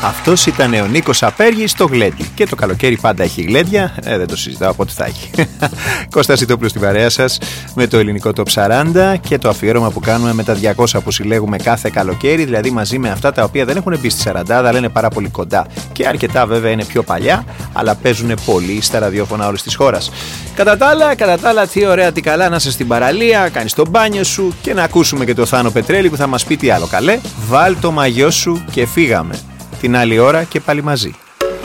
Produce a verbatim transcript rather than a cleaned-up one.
Αυτός ήταν ο Νίκος Απέργης στο Γλέντι. Και το καλοκαίρι πάντα έχει γλέντια. Ε, δεν το συζητάω, πότε θα έχει. Κώστας Ιτόπουλος στην παρέα σας με το ελληνικό Top σαράντα και το αφιέρωμα που κάνουμε με τα διακόσια που συλλέγουμε κάθε καλοκαίρι. Δηλαδή μαζί με αυτά τα οποία δεν έχουν μπει στη σαραντάδα, αλλά είναι πάρα πολύ κοντά. Και αρκετά βέβαια είναι πιο παλιά, αλλά παίζουν πολύ στα ραδιόφωνα όλης της χώρας. Κατά τα άλλα, κατά τα άλλα, τι ωραία, τι καλά να είσαι στην παραλία, κάνεις το μπάνιο σου και να ακούσουμε και το Θάνο Πετρέλη που θα μας πει τι άλλο καλέ. Βάλ το μαγιό σου και φύγαμε. Την άλλη ώρα και πάλι μαζί.